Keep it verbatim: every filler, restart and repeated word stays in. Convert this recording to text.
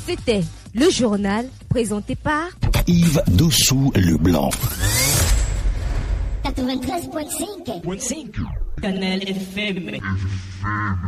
C'était le journal présenté par Yves Dossou Leblanc. quatre-vingt-treize virgule cinq. Canal F M.